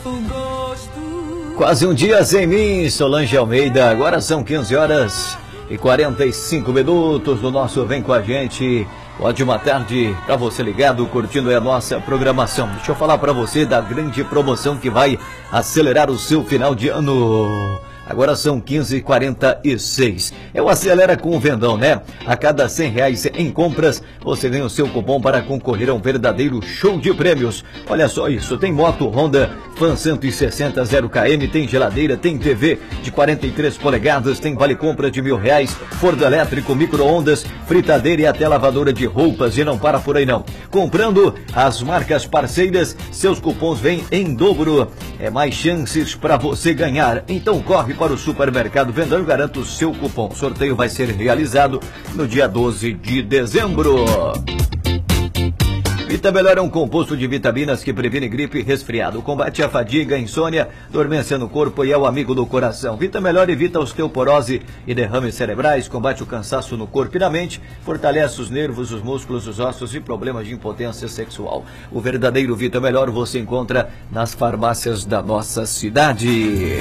Quase um dia sem mim, Solange Almeida. Agora são 15h45 do nosso Vem Com a Gente. Ótima tarde para você ligado, curtindo a nossa programação. Deixa eu falar para você da grande promoção que vai acelerar o seu final de ano. Agora são 15h46. É o Acelera com o Vendão, né? A cada R$100 em compras, você ganha o seu cupom para concorrer a um verdadeiro show de prêmios. Olha só isso, tem moto Honda Fan 160 0km, tem geladeira, tem TV de 43 polegadas, tem vale compra de R$1.000, forno elétrico, micro-ondas, fritadeira e até lavadora de roupas. E não para por aí não. Comprando as marcas parceiras, seus cupons vêm em dobro. É mais chances para você ganhar. Então corre para o Supermercado Vendão e garanta o seu cupom. O sorteio vai ser realizado no dia 12 de dezembro. Vita Melhor é um composto de vitaminas que previne gripe e resfriado, combate a fadiga, insônia, dormência no corpo e é o amigo do coração. Vita Melhor evita osteoporose e derrames cerebrais, combate o cansaço no corpo e na mente, fortalece os nervos, os músculos, os ossos e problemas de impotência sexual. O verdadeiro Vita Melhor você encontra nas farmácias da nossa cidade.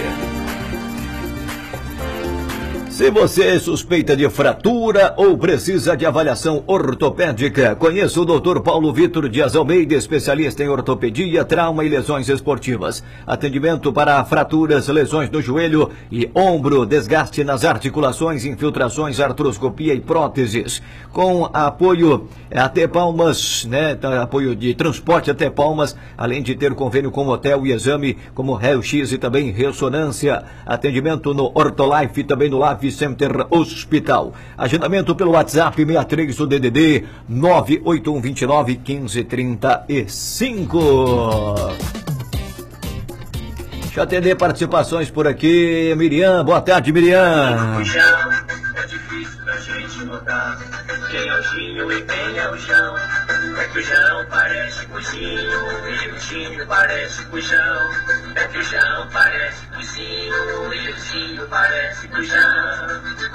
Se você suspeita de fratura ou precisa de avaliação ortopédica, conheça o Dr. Paulo Vitor Dias Almeida, especialista em ortopedia, trauma e lesões esportivas. Atendimento para fraturas, lesões no joelho e ombro, desgaste nas articulações, infiltrações, artroscopia e próteses. Com apoio até Palmas, né? Apoio de transporte até Palmas, além de ter convênio com hotel e exame como raio-x e também ressonância. Atendimento no Ortolife e também no Life Center Hospital. Agendamento pelo WhatsApp 63 do DDD 981291535. Deixa eu atender participações por aqui. Miriam, boa tarde, Miriam. É difícil da gente notar quem é o Ginho e quem é o Jão. É que o Jão parece com o Ginho e o Ginho parece com o Jão. É que o Jão parece com o Ginho e o Ginho parece com o Jão.